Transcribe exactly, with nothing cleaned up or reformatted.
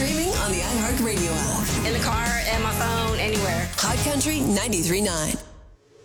streaming on the iHeartRadio app. In the car, at my phone, anywhere. Hot Country ninety-three point nine.